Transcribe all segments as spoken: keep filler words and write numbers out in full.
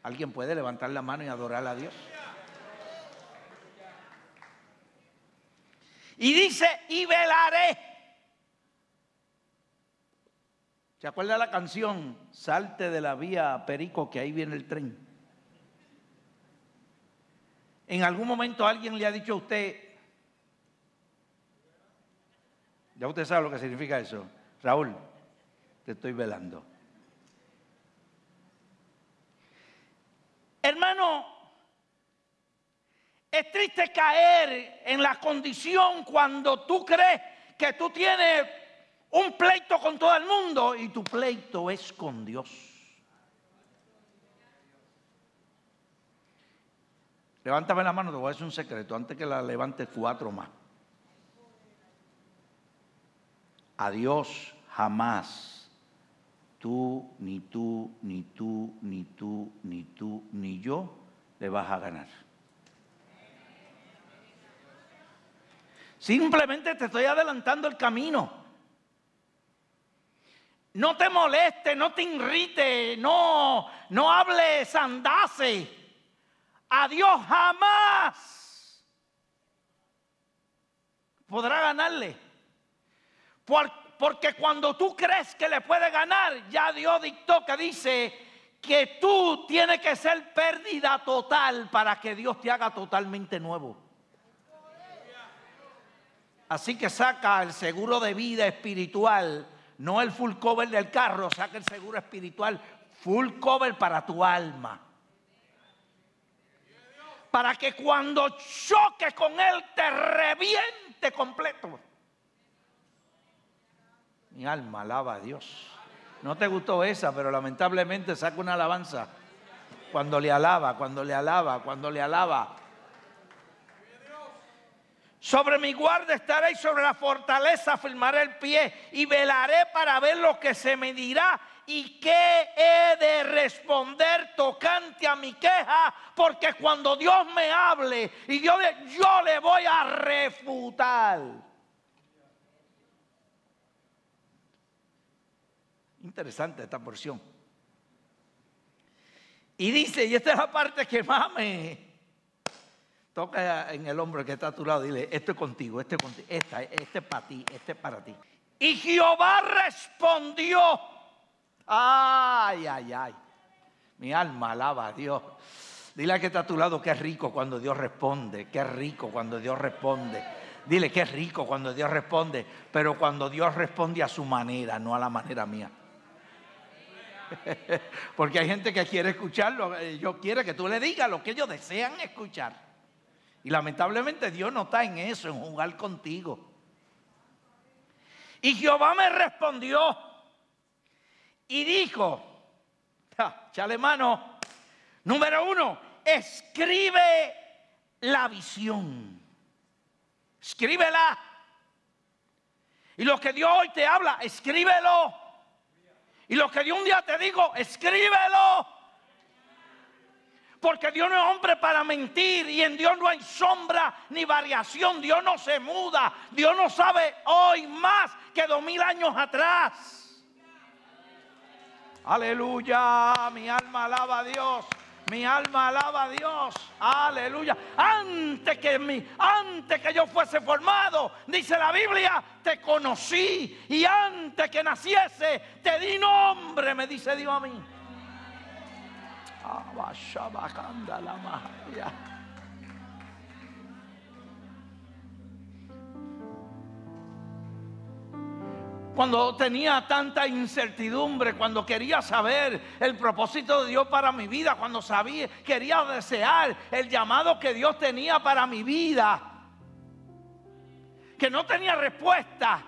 ¿Alguien puede levantar la mano y adorar a Dios? Y dice, y velaré. ¿Se acuerda la canción? Salte de la vía, Perico, que ahí viene el tren. ¿En algún momento alguien le ha dicho a usted, ya usted sabe lo que significa eso, Raúl, te estoy velando? Hermano, es triste caer en la condición cuando tú crees que tú tienes un pleito con todo el mundo y tu pleito es con Dios. Levántame la mano, te voy a decir un secreto, antes que la levantes cuatro más. A Dios jamás, tú, ni tú, ni tú, ni tú, ni tú, ni yo, le vas a ganar. Simplemente te estoy adelantando el camino. No te moleste, no te irrite, no, no hables sandace. A Dios jamás podrá ganarle. Por, porque cuando tú crees que le puede ganar, ya Dios dictó que dice que tú tienes que ser pérdida total para que Dios te haga totalmente nuevo. Así que saca el seguro de vida espiritual, no el full cover del carro, saca el seguro espiritual, full cover para tu alma. Para que cuando choques con Él te reviente completo. Mi alma alaba a Dios. No te gustó esa, pero lamentablemente saca una alabanza. Cuando le alaba, cuando le alaba, cuando le alaba. Sobre mi guarda estaré y sobre la fortaleza afirmaré el pie y velaré para ver lo que se me dirá y qué he de responder tocante a mi queja, porque cuando Dios me hable y Dios le, yo le voy a refutar. Interesante esta porción. Y dice, y esta es la parte que más me toca en el hombro que está a tu lado, dile, esto es contigo, esto es contigo, esta, este es para ti, este es para ti. Y Jehová respondió, ay, ay, ay, mi alma alaba a Dios. Dile a que está a tu lado que es rico cuando Dios responde, que es rico cuando Dios responde. Dile que es rico cuando Dios responde, pero cuando Dios responde a su manera, no a la manera mía. Porque hay gente que quiere escucharlo, Dios quiere que tú le digas lo que ellos desean escuchar. Y lamentablemente Dios no está en eso, en jugar contigo. Y Jehová me respondió y dijo, ja, chale mano, número uno, escribe la visión. Escríbela. Y lo que Dios hoy te habla, escríbelo. Y lo que Dios un día te digo, escríbelo. Porque Dios no es hombre para mentir y en Dios no hay sombra ni variación. Dios no se muda. Dios no sabe hoy más que dos mil años atrás. Aleluya, mi alma alaba a Dios. Mi alma alaba a Dios. Aleluya. Antes que, mi, antes que yo fuese formado, dice la Biblia, te conocí. Y antes que naciese, te di nombre, me dice Dios a mí. Cuando tenía tanta incertidumbre, cuando quería saber el propósito de Dios para mi vida, cuando sabía, quería desear el llamado que Dios tenía para mi vida, que no tenía respuesta,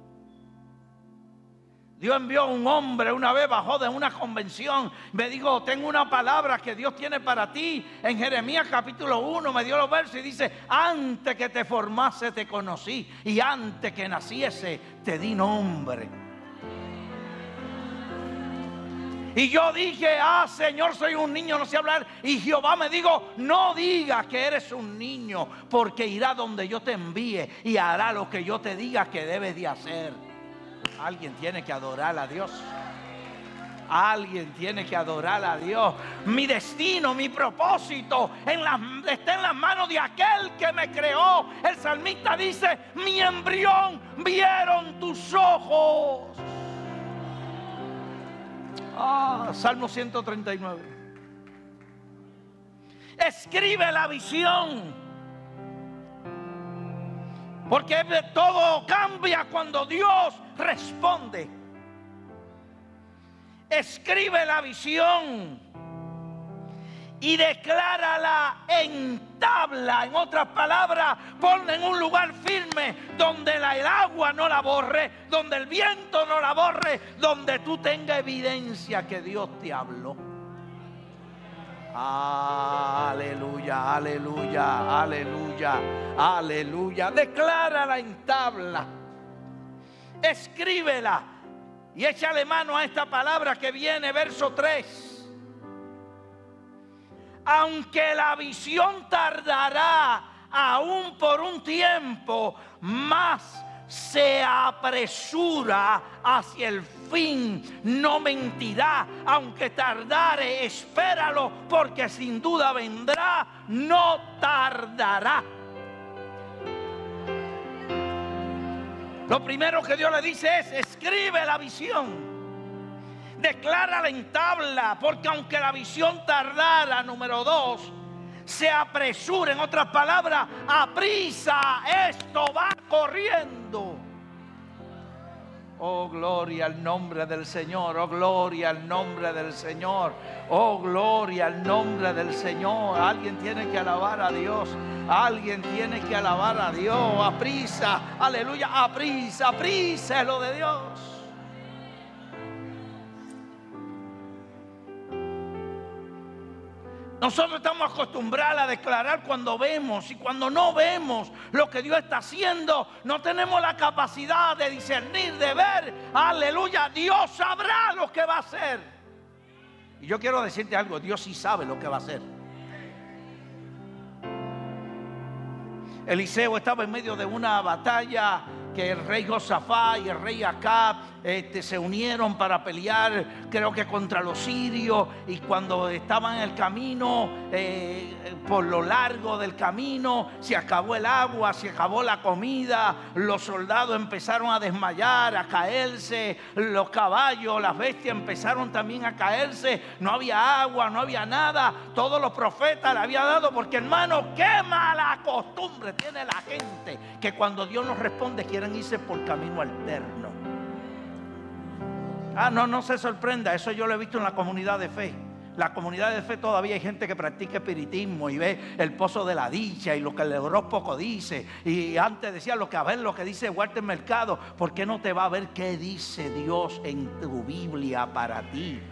Dios envió a un hombre una vez, bajó de una convención, me dijo, tengo una palabra que Dios tiene para ti. En Jeremías capítulo uno me dio los versos y dice, antes que te formase te conocí y antes que naciese te di nombre. Y yo dije, ah Señor, soy un niño, no sé hablar. Y Jehová me dijo, no digas que eres un niño, porque irá donde yo te envíe y hará lo que yo te diga que debes de hacer. Alguien tiene que adorar a Dios. Alguien tiene que adorar a Dios. Mi destino, mi propósito en las, está en las manos de aquel que me creó. El salmista dice: mi embrión vieron tus ojos. Ah, Salmo ciento treinta y nueve. Escribe la visión, porque todo cambia cuando Dios responde. Escribe la visión y declárala en tabla. En otras palabras, ponla en un lugar firme donde la, el agua no la borre, donde el viento no la borre, donde tú tengas evidencia que Dios te habló. Aleluya, aleluya, aleluya, aleluya. Declárala en tabla. Escríbela y échale mano a esta palabra que viene, verso tres. Aunque la visión tardará aún por un tiempo, más se apresura hacia el fin, no mentirá. Aunque tardare, espéralo, porque sin duda vendrá, no tardará. Lo primero que Dios le dice es: escribe la visión, declárala en tabla, porque aunque la visión tardara, número dos, se apresura. En otras palabras, aprisa, esto va corriendo. Oh, gloria al nombre del Señor, oh, gloria al nombre del Señor, oh, gloria al nombre del Señor. Alguien tiene que alabar a Dios, alguien tiene que alabar a Dios. Aprisa, aleluya, aprisa, aprisa es lo de Dios. Nosotros estamos acostumbrados a declarar cuando vemos, y cuando no vemos lo que Dios está haciendo, no tenemos la capacidad de discernir, de ver. Aleluya, Dios sabrá lo que va a hacer. Y yo quiero decirte algo: Dios sí sabe lo que va a hacer. Eliseo estaba en medio de una batalla que el rey Josafat y el rey Acab este, se unieron para pelear, creo que contra los sirios. Y cuando estaban en el camino, eh, por lo largo del camino, se acabó el agua, se acabó la comida, los soldados empezaron a desmayar, a caerse, los caballos, las bestias empezaron también a caerse. No había agua, no había nada. Todos los profetas le habían dado, porque hermano, qué mala costumbre tiene la gente, que cuando Dios nos responde quieren irse por camino alterno. Ah, no, no se sorprenda, eso yo lo he visto en la comunidad de fe. La comunidad de fe todavía hay gente que practica espiritismo y ve el pozo de la dicha y lo que el horóscopo dice. Y antes decía lo que a ver lo que dice Walter Mercado. ¿Por qué no te va a ver qué dice Dios en tu Biblia para ti?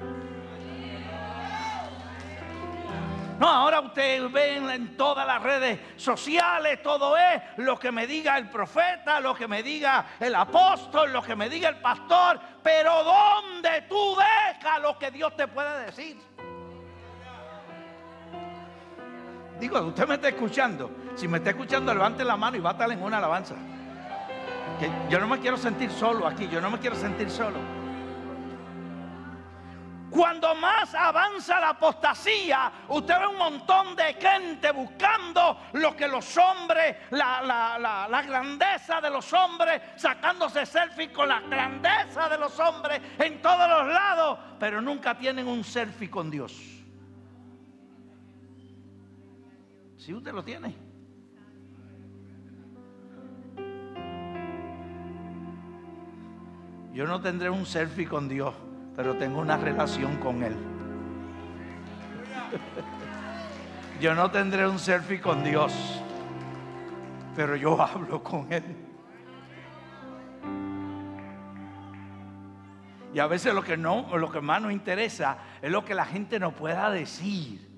No, ahora usted ve en, en todas las redes sociales, todo es lo que me diga el profeta, lo que me diga el apóstol, lo que me diga el pastor. Pero ¿dónde tú dejas lo que Dios te puede decir? Digo, usted me está escuchando. Si me está escuchando, levante la mano y bátale en una alabanza. Que yo no me quiero sentir solo aquí, yo no me quiero sentir solo. Cuando más avanza la apostasía, usted ve un montón de gente buscando lo que los hombres, la, la, la, la grandeza de los hombres, sacándose selfies con la grandeza de los hombres en todos los lados, pero nunca tienen un selfie con Dios. ¿Sí usted lo tiene? Yo no tendré un selfie con Dios, pero tengo una relación con Él. Yo no tendré un selfie con Dios, pero yo hablo con Él. Y a veces lo que no, lo que más nos interesa es lo que la gente nos pueda decir.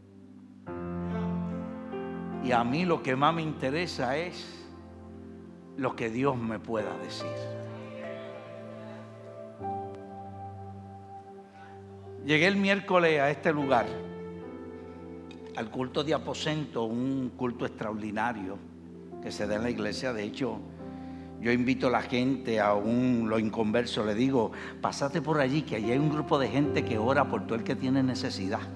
Y a mí lo que más me interesa es lo que Dios me pueda decir. Llegué el miércoles a este lugar, al culto de aposento, un culto extraordinario que se da en la iglesia. De hecho, Yo invito a la gente, a un lo inconverso, le digo, pásate por allí, que allí hay un grupo de gente que ora por todo el que tiene necesidad.